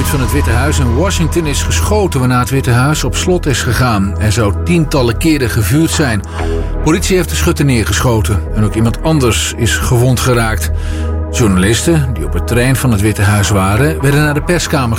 van het Witte Huis in Washington is geschoten waarna het Witte Huis op slot is gegaan. Er zou tientallen keren gevuurd zijn. Politie heeft de schutter neergeschoten en ook iemand anders is gewond geraakt. Journalisten die op het terrein van het Witte Huis waren, werden naar de perskamer